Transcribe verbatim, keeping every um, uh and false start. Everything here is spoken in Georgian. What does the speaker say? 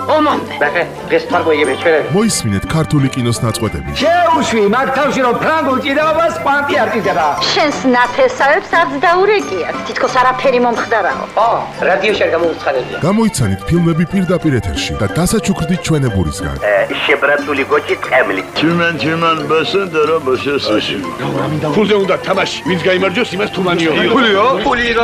ომამდე. ნახე, დღეს თარგმნიები ჩვენები. მოისმინეთ ქართული კინოს ნაწყვეტები. შეუშვი მაგ თავში რომ ფრანგულ ჭიდაობას კვანტი არ ჭიდება. შენს ნათესავებს არც დაურეკიათ. თითქოს არაფერი მომხდარაო. ო, რადიოში არ გამოუცხადებია. გამოიცანით ფილმები პირდაპირ ეთერში და დასაჩუქრდით ჩვენებურისგან. შებრაცული გოჭი წემლი. Чимэн чимэн бэсэн дара бэсэсэши. ფულზე უნდა თამაში. ვინც გაიმარჯვოს, იმას თუმანიო. ფულიო? ფული